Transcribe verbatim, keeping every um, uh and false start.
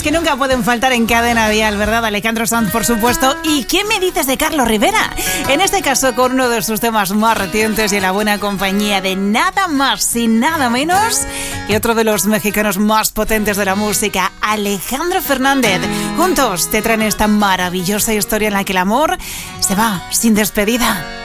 que nunca pueden faltar en Cadena Dial, ¿verdad? Alejandro Sanz, por supuesto. ¿Y qué me dices de Carlos Rivera? En este caso, con uno de sus temas más recientes y en la buena compañía de nada más y nada menos que otro de los mexicanos más potentes de la música, Alejandro Fernández. Juntos te traen esta maravillosa historia en la que el amor se va sin despedida.